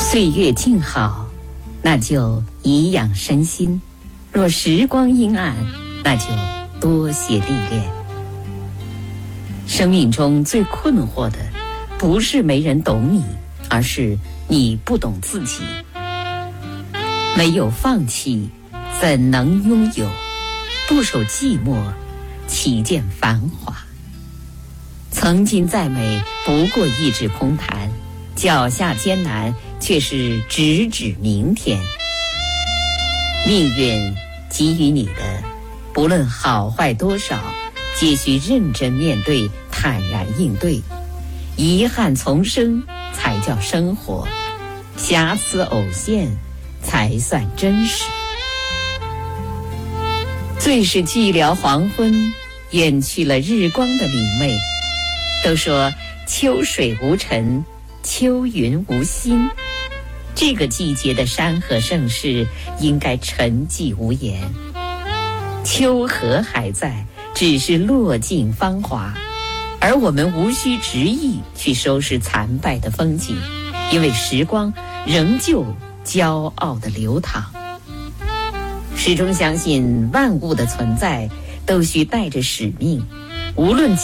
岁月静好，那就颐养身心；若时光阴暗，那就多些历练。生命中最困惑的，不是没人懂你，而是你不懂自己。没有放弃，怎能拥有？不守寂寞，岂见繁华？曾经再美，不过一纸空谈；脚下艰难，却是直指明天。命运给予你的，不论好坏多少，皆需认真面对，坦然应对。遗憾丛生，才叫生活；瑕疵偶现，才算真实。最是寂寥黄昏，掩去了日光的明媚。都说秋水无尘，秋云无心。这个季节的山河盛世，应该沉寂无言。秋荷还在，只是落尽芳华，而我们无需执意去收拾残败的风景，因为时光仍旧骄傲地流淌。始终相信万物的存在都需带着使命，无论